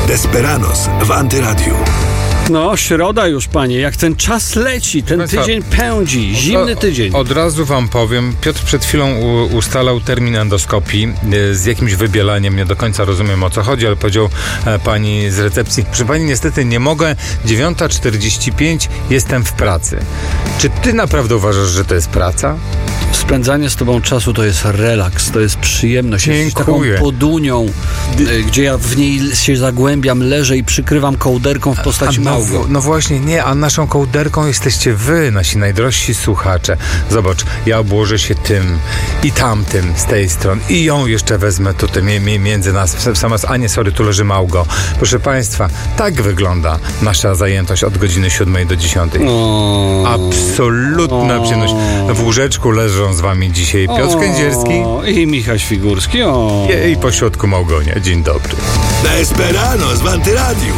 Desperados w Antyradiu. No, środa już, panie, jak ten czas leci, ten Państwa, tydzień pędzi, zimny tydzień. Od razu wam powiem, Piotr przed chwilą ustalał termin endoskopii z jakimś wybielaniem, nie do końca rozumiem, o co chodzi, ale powiedział pani z recepcji: proszę pani, niestety nie mogę, 9:45, jestem w pracy. Czy ty naprawdę uważasz, że to jest praca? Spędzanie z tobą czasu to jest relaks, to jest przyjemność. Jesteś taką Dziękuję. podunią, gdzie ja w niej się zagłębiam, leżę i przykrywam kołderką w postaci Małgo. No właśnie, nie, a naszą kołderką jesteście wy, nasi najdrożsi słuchacze. Zobacz, ja obłożę się tym i tamtym z tej strony i ją jeszcze wezmę tutaj między nas, a nie, sorry, tu leży Małgo. Proszę państwa, tak wygląda nasza zajętość od godziny 7 do 10. Absolutna przyjemność. W łóżeczku leżą z wami dzisiaj Piotr Kędzierski i Michał Świgurski. i pośrodku Małgonia. Dzień dobry. Desperados w Antyradiu.